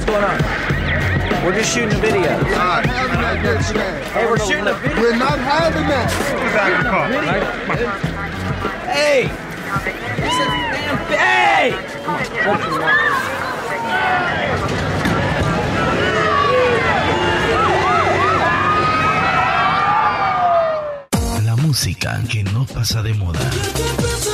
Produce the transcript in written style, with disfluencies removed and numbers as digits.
What's going on? We're just shooting a video. Hey, we're shooting a video. We're not having that. Hey! This is damn. Hey! La música que no pasa de moda.